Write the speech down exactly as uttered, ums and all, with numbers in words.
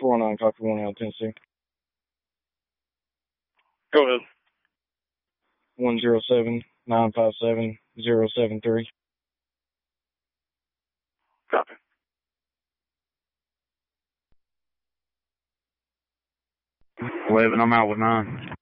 four oh nine, copy one out, Tennessee. Go ahead. one zero seven, nine five seven, zero seven three. Copy. eleven, I'm out with nine.